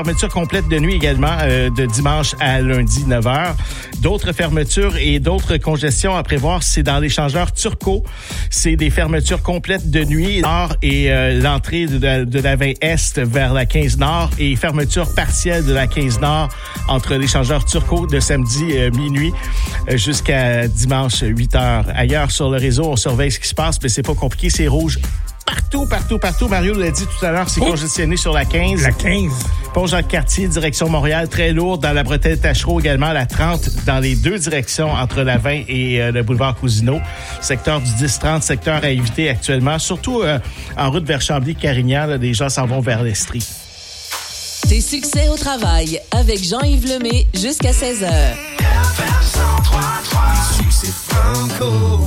Fermeture complète de nuit également, de dimanche à lundi, 9h. D'autres fermetures et d'autres congestions à prévoir, c'est dans l'échangeur Turco. C'est des fermetures complètes de nuit, nord et l'entrée de la 20 Est vers la 15 Nord et fermeture partielle de la 15 Nord entre l'échangeur Turco de samedi minuit jusqu'à dimanche 8h. Ailleurs sur le réseau, on surveille ce qui se passe, mais c'est pas compliqué, c'est rouge. Partout. Mario l'a dit tout à l'heure, c'est congestionné sur la 15. La 15. Pont-Jacques-Cartier, direction Montréal, très lourde. Dans la bretelle Tachereau également, la 30 dans les deux directions entre la 20 et le boulevard Cousineau. Secteur du 10-30, secteur à éviter actuellement. Surtout en route vers Chambly-Carignan, là, les gens s'en vont vers l'Estrie. Tes succès au travail avec Jean-Yves Lemay jusqu'à 16h. Succès franco.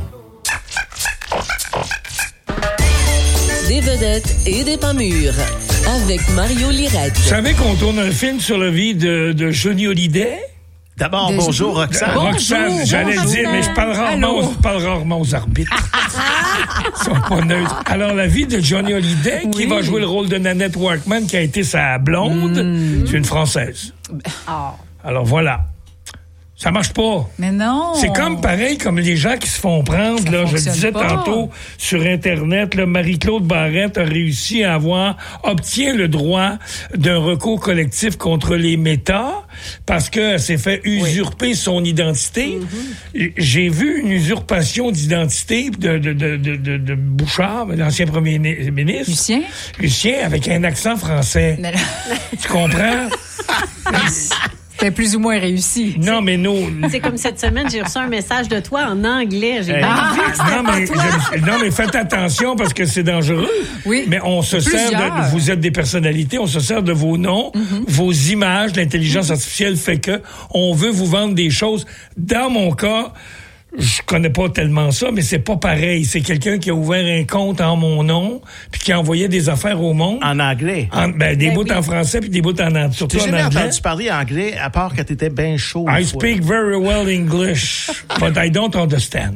Des vedettes et des pas mûrs avec Mario Lirette. Vous savez qu'on tourne un film sur la vie de Johnny Hallyday? D'abord, bonjour Roxane. Roxane, j'allais le dire, mais je parle rarement aux arbitres. Ils sont pas neutres. Alors, la vie de Johnny Hallyday, qui va jouer le rôle de Nanette Workman, qui a été sa blonde, c'est une Française. Alors, voilà. Ça marche pas. Mais non. C'est comme pareil comme les gens qui se font prendre. Là, je le disais tantôt sur Internet, là, Marie-Claude Barrette a réussi à obtient le droit d'un recours collectif contre les méta parce qu'elle s'est fait usurper son identité. J'ai vu une usurpation d'identité de Bouchard, l'ancien premier ministre. Lucien, avec un accent français. Tu comprends? C'était plus ou moins réussi. Non, mais C'est comme cette semaine, j'ai reçu un message de toi en anglais. J'ai non, mais faites attention parce que c'est dangereux. Oui. Mais on se sert vous êtes des personnalités, on se sert de vos noms, vos images. L'intelligence artificielle fait que on veut vous vendre des choses. Dans mon cas, je connais pas tellement ça, mais c'est pas pareil. C'est quelqu'un qui a ouvert un compte en mon nom, puis qui envoyait des affaires au monde. En anglais? Des bouts en français, puis des bouts en anglais. Surtout en anglais. J'ai jamais entendu parler anglais, à part quand t'étais bien chaud. I speak very well English, but I don't understand.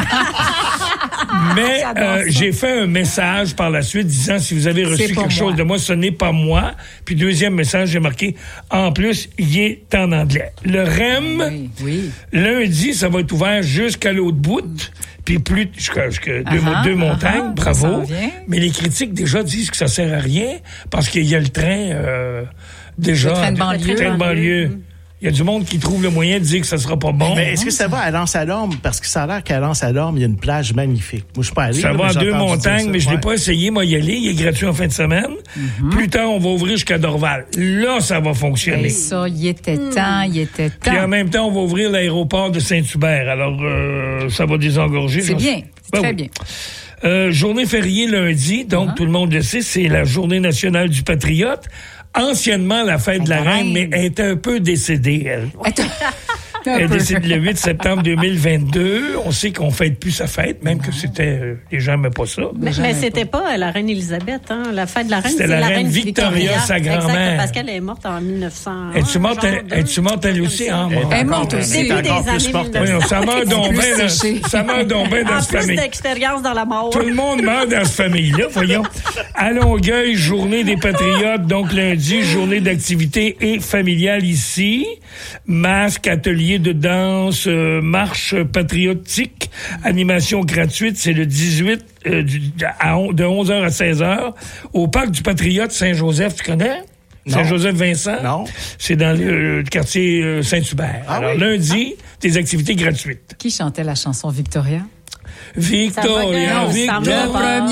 Mais j'ai fait un message par la suite disant si vous avez reçu quelque chose de moi, ce n'est pas moi. Puis deuxième message, j'ai marqué en plus, il est en anglais. Le REM, lundi, ça va être ouvert jusqu'à l'autre bout. Puis plus jusqu'à deux montagnes, bravo. Mais les critiques déjà disent que ça sert à rien parce qu'il y a le train déjà. Le train de banlieue. Il y a du monde qui trouve le moyen de dire que ça sera pas bon. Mais est-ce que ça va à Lens-à-Lorme? Parce que ça a l'air qu'à Lens-à-Lorme, il y a une plage magnifique. Moi, je suis pas allé. Ça va à deux montagnes, mais je l'ai pas essayé. Moi, y aller. Il est gratuit en fin de semaine. Plus tard, on va ouvrir jusqu'à Dorval. Là, ça va fonctionner. Et ça, il était temps. Puis en même temps, on va ouvrir l'aéroport de Saint-Hubert. Alors, ça va désengorger. C'est bien. C'est très bien. Journée fériée lundi. Donc, tout le monde le sait, c'est la Journée nationale du patriote. Anciennement, la fête de la reine, mais elle est un peu décédée, elle. Elle est décédée le 8 septembre 2022. On sait qu'on fête plus sa fête, même que c'était... les gens n'aimaient pas ça. Mais c'était pas la reine Élisabeth, hein? La fête de la reine, c'était la reine Victoria, sa grand-mère. Exact, parce qu'elle est morte en 1900. Es-tu morte elle aussi? Elle est morte aussi. Début des années 1900. Ça meurt donc bien dans cette famille. En plus d'expérience dans la mort. Tout le monde meurt dans cette famille-là, voyons. À Longueuil, journée des patriotes, donc lundi, journée d'activité et familiale ici. Masque, atelier de danse, marche patriotique, animation gratuite, c'est le 18 de 11h à 16h au Parc du Patriote Saint-Joseph, tu connais? Saint-Joseph-Vincent? Non. C'est dans le quartier Saint-Hubert. Alors lundi, des activités gratuites. Qui chantait la chanson Victoria? Victoria.